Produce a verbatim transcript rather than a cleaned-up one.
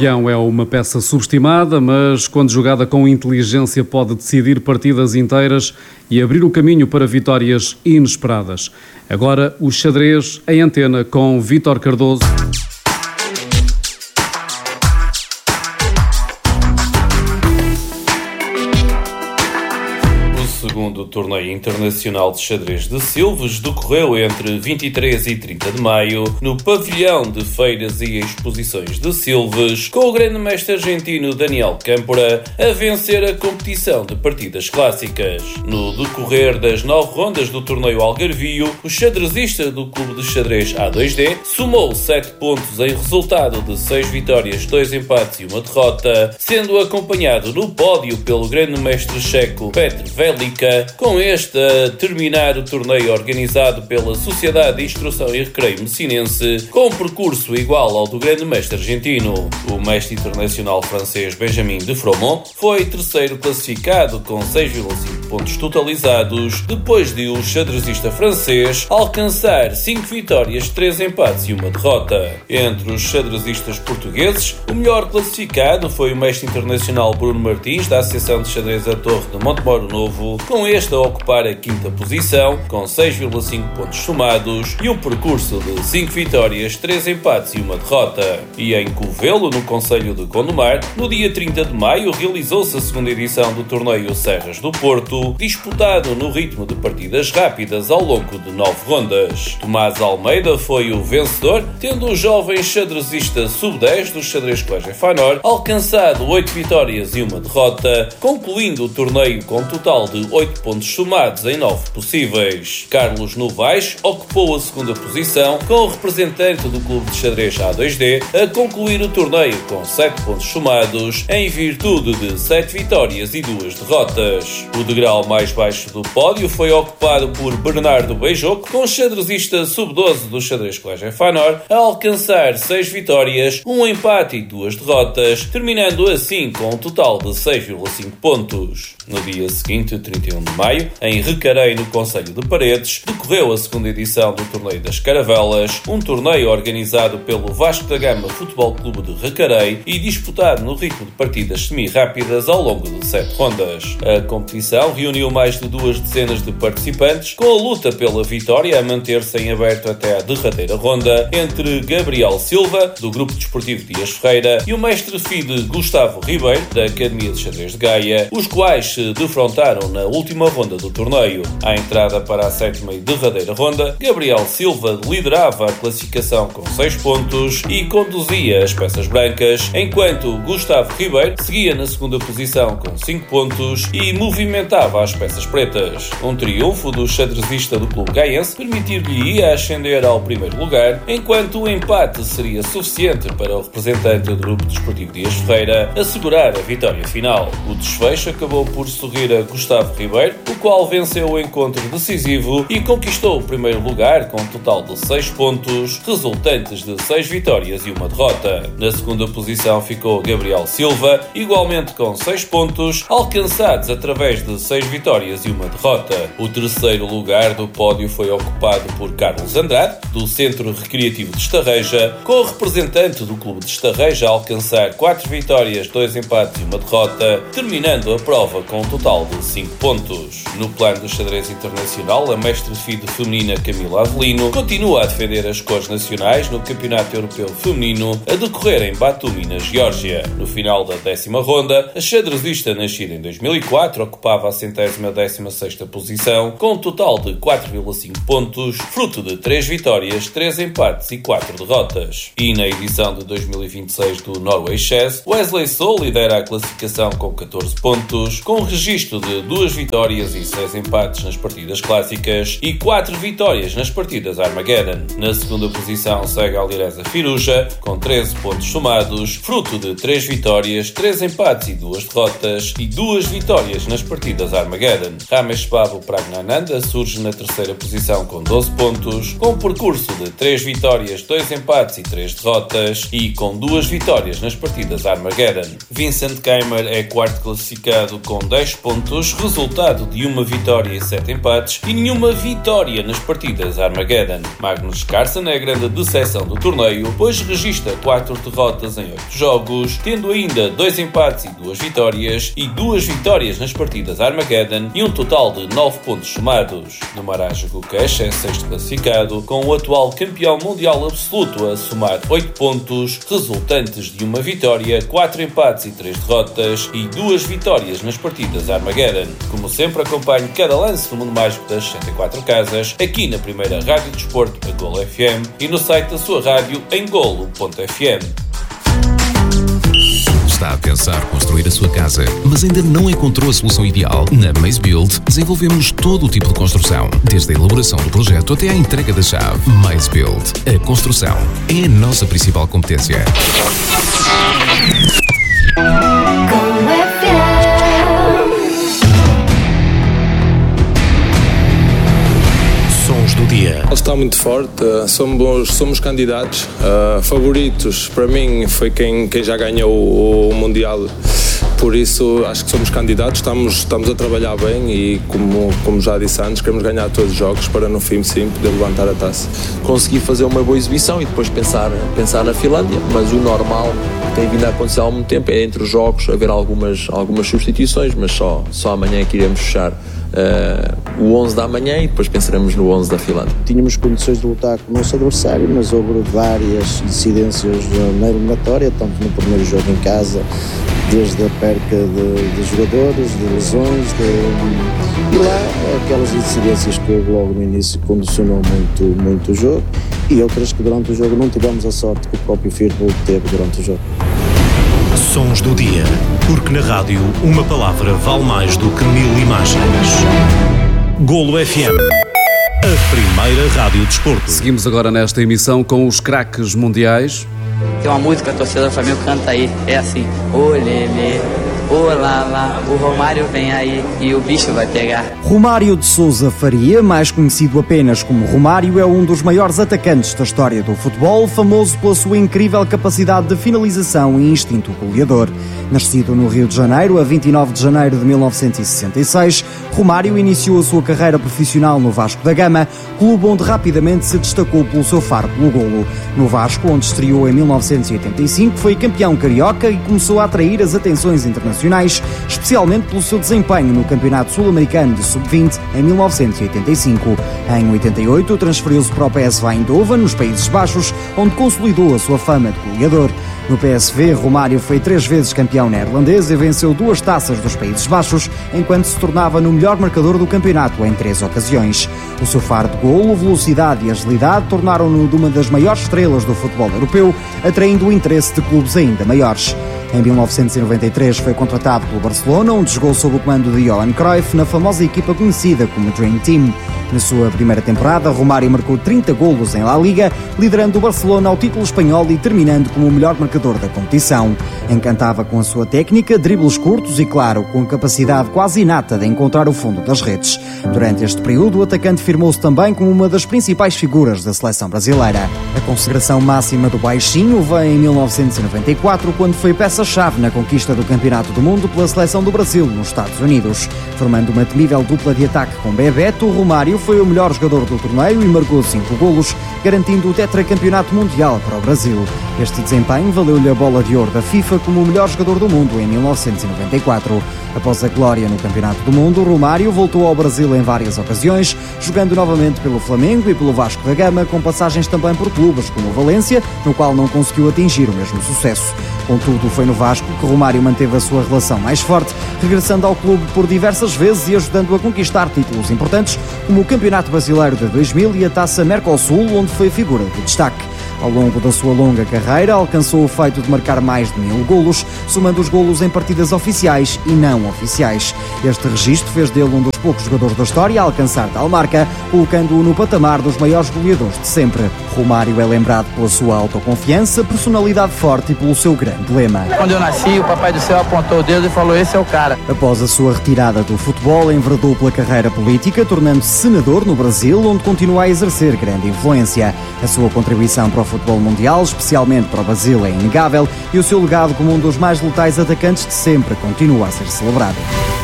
peão é uma peça subestimada, mas quando jogada com inteligência pode decidir partidas inteiras e abrir o caminho para vitórias inesperadas. Agora o xadrez em antena com Vítor Cardoso. O segundo torneio internacional de xadrez de Silves decorreu entre vinte e três e trinta de maio no pavilhão de feiras e exposições de Silves, com o grande mestre argentino Daniel Câmpora a vencer a competição de partidas clássicas. No decorrer das nove rondas do torneio algarvio, o xadrezista do clube de xadrez A dois D somou sete pontos em resultado de seis vitórias, dois empates e uma derrota, sendo acompanhado no pódio pelo grande mestre checo Petr Velika, com este a terminar o torneio organizado pela Sociedade de Instrução e Recreio Messinense, com um percurso igual ao do grande mestre argentino. O mestre internacional francês Benjamin de Fromont foi terceiro classificado com seis vírgula cinco pontos totalizados, depois de o xadrezista francês alcançar cinco vitórias, três empates e uma derrota. Entre os xadrezistas portugueses, o melhor classificado foi o mestre internacional Bruno Martins, da Associação de Xadrez da Torre de Montemoro Novo, com este a ocupar a quinta posição, com seis vírgula cinco pontos somados e um percurso de cinco vitórias, três empates e uma derrota. E em Covelo, no concelho de Gondomar, no dia trinta de maio, realizou-se a segunda edição do torneio Serras do Porto, disputado no ritmo de partidas rápidas ao longo de nove rondas. Tomás Almeida foi o vencedor, tendo o jovem xadrezista sub dez do xadrez Colégio Fanor alcançado oito vitórias e uma derrota, concluindo o torneio com um total de oito pontos somados em nove possíveis. Carlos Novaes ocupou a segunda posição, com o representante do clube de xadrez A dois D a concluir o torneio com sete pontos somados, em virtude de sete vitórias e duas derrotas. O degrau mais baixo do pódio foi ocupado por Bernardo Beijoco, com o xadrezista sub doze do xadrez Colégio Fanor a alcançar seis vitórias, um empate e duas derrotas, terminando assim com um total de seis vírgula cinco pontos. No dia seguinte, trinta e um de maio, em Recarei, no concelho de Paredes, decorreu a segunda edição do Torneio das Caravelas, um torneio organizado pelo Vasco da Gama Futebol Clube de Recarei e disputado no ritmo de partidas semi-rápidas ao longo de sete rondas. A competição reuniu mais de duas dezenas de participantes, com a luta pela vitória a manter-se em aberto até à derradeira ronda entre Gabriel Silva, do Grupo Desportivo Dias Ferreira, e o mestre F I D Gustavo Ribeiro, da Academia de Xadrez de Gaia, os quais se defrontaram na última ronda do torneio. À entrada para a sétima e derradeira ronda, Gabriel Silva liderava a classificação com seis pontos e conduzia as peças brancas, enquanto Gustavo Ribeiro seguia na segunda posição com cinco pontos e movimentava as peças pretas. Um triunfo do xadrezista do clube gaiense permitir-lhe ascender ao primeiro lugar, enquanto o empate seria suficiente para o representante do Grupo Desportivo Dias Ferreira assegurar a vitória final. O desfecho acabou por sorrir a Gustavo Ribeiro, o qual venceu o encontro decisivo e conquistou o primeiro lugar com um total de seis pontos, resultantes de seis vitórias e uma derrota. Na segunda posição ficou Gabriel Silva, igualmente com seis pontos, alcançados através de seis vitórias e uma derrota. O terceiro lugar do pódio foi ocupado por Carlos Andrade, do Centro Recreativo de Estarreja, com o representante do clube de Estarreja a alcançar quatro vitórias, dois empates e uma derrota, terminando a prova com um total de cinco pontos. No plano do xadrez internacional, a mestre F I D feminina Camila Avelino continua a defender as cores nacionais no Campeonato Europeu Feminino a decorrer em Batumi, na Geórgia. No final da décima ronda, a xadrezista nascida em dois mil e quatro ocupava a centésima décima sexta posição com um total de quatro vírgula cinco pontos, fruto de três vitórias, três empates e quatro derrotas. E na edição de dois mil e vinte e seis do Norway Chess, Wesley So lidera a classificação com catorze pontos, com um registro de duas vitórias e seis empates nas partidas clássicas e quatro vitórias nas partidas Armageddon. Na segunda posição segue a Alireza Firuja, com treze pontos somados, fruto de três vitórias, três empates e duas derrotas, e duas vitórias nas partidas Armageddon. Ramesh Babu Pragnananda surge na terceira posição com doze pontos, com um percurso de três vitórias, dois empates e três derrotas, e com duas vitórias nas partidas Armageddon. Vincent Keimer é quarto classificado com dez pontos, resultado de uma vitória e sete empates e nenhuma vitória nas partidas Armageddon. Magnus Carlsen é a grande decepção do torneio, pois registra quatro derrotas em oito jogos, tendo ainda dois empates e duas vitórias, e duas vitórias nas partidas Armageddon e um total de nove pontos somados. No Maraja Gukesh é sexto classificado, com o atual campeão mundial absoluto a somar oito pontos, resultantes de uma vitória, quatro empates e três derrotas, e duas vitórias nas partidas Armageddon. Como sempre, acompanhe cada lance do Mundo Mágico das sessenta e quatro casas, aqui na primeira Rádio de Desporto, a Golo F M, e no site da sua rádio em golo ponto f m. Está a pensar construir a sua casa, mas ainda não encontrou a solução ideal? Na Maze Build desenvolvemos todo o tipo de construção, desde a elaboração do projeto até à entrega da chave. Maze Build. A construção é a nossa principal competência. Sons do dia. Está muito forte, somos, somos candidatos, uh, favoritos, para mim foi quem, quem já ganhou o, o Mundial, por isso acho que somos candidatos, estamos, estamos a trabalhar bem e como, como já disse antes, queremos ganhar todos os jogos para no fim sim poder levantar a taça. Conseguir fazer uma boa exibição e depois pensar, pensar na Finlândia, mas o normal que tem vindo a acontecer há algum tempo é entre os jogos haver algumas, algumas substituições, mas só, só amanhã é que iremos fechar Uh, o onze da manhã e depois pensaremos no onze da Finlândia. Tínhamos condições de lutar com o nosso adversário, mas houve várias incidências na eliminatória, tanto no primeiro jogo em casa, desde a perca de, de jogadores, de lesões, de, e lá aquelas incidências que houve logo no início condicionou muito, muito o jogo, e outras que durante o jogo não tivemos a sorte que o próprio Firpo teve durante o jogo. Sons do dia, porque na rádio uma palavra vale mais do que mil imagens. Golo F M, a primeira rádio de desporto. Seguimos agora nesta emissão com os craques mundiais. Tem uma música, a torcida do Flamengo canta aí, é assim: olê, olá lá, o Romário vem aí e o bicho vai pegar. Romário de Sousa Faria, mais conhecido apenas como Romário, é um dos maiores atacantes da história do futebol, famoso pela sua incrível capacidade de finalização e instinto goleador. Nascido no Rio de Janeiro, a vinte e nove de janeiro de mil novecentos e sessenta e seis, Romário iniciou a sua carreira profissional no Vasco da Gama, clube onde rapidamente se destacou pelo seu faro pelo golo. No Vasco, onde estreou em mil novecentos e oitenta e cinco, foi campeão carioca e começou a atrair as atenções internacionais, especialmente pelo seu desempenho no Campeonato Sul-Americano de sub vinte em mil novecentos e oitenta e cinco. Em oitenta e oito, transferiu-se para o P S V Eindhoven, nos Países Baixos, onde consolidou a sua fama de goleador. No P S V, Romário foi três vezes campeão neerlandês e venceu duas taças dos Países Baixos, enquanto se tornava no melhor marcador do campeonato em três ocasiões. O seu faro de golo, velocidade e agilidade tornaram-no de uma das maiores estrelas do futebol europeu, atraindo o interesse de clubes ainda maiores. Em mil novecentos e noventa e três foi contratado pelo Barcelona, onde jogou sob o comando de Johan Cruyff na famosa equipa conhecida como Dream Team. Na sua primeira temporada, Romário marcou trinta golos em La Liga, liderando o Barcelona ao título espanhol e terminando como o melhor marcador da competição. Encantava com a sua técnica, dribles curtos e, claro, com a capacidade quase inata de encontrar o fundo das redes. Durante este período, o atacante firmou-se também como uma das principais figuras da seleção brasileira. A consagração máxima do baixinho veio em mil novecentos e noventa e quatro, quando foi peça-chave na conquista do Campeonato do Mundo pela seleção do Brasil nos Estados Unidos. Formando uma temível dupla de ataque com Bebeto, Romário foi o melhor jogador do torneio e marcou cinco golos, garantindo o tetracampeonato mundial para o Brasil. Este desempenho valeu-lhe a bola de ouro da FIFA como o melhor jogador do mundo em mil novecentos e noventa e quatro. Após a glória no Campeonato do Mundo, Romário voltou ao Brasil em várias ocasiões, jogando novamente pelo Flamengo e pelo Vasco da Gama, com passagens também por clubes como o Valência, no qual não conseguiu atingir o mesmo sucesso. Contudo, foi no Vasco que Romário manteve a sua relação mais forte, regressando ao clube por diversas vezes e ajudando a conquistar títulos importantes, como o Campeonato Brasileiro de dois mil e a Taça Mercosul, onde foi figura de destaque. Ao longo da sua longa carreira, alcançou o feito de marcar mais de mil golos, somando os golos em partidas oficiais e não oficiais. Este registro fez dele um dos poucos jogadores da história a alcançar tal marca, colocando-o no patamar dos maiores goleadores de sempre. Romário é lembrado pela sua autoconfiança, personalidade forte e pelo seu grande lema. Quando eu nasci, o Papai do Céu apontou o dedo e falou: esse é o cara. Após a sua retirada do futebol, enverdou pela carreira política, tornando-se senador no Brasil, onde continua a exercer grande influência. A sua contribuição para o futebol mundial, especialmente para o Brasil, é inegável e o seu legado como um dos mais letais atacantes de sempre continua a ser celebrado.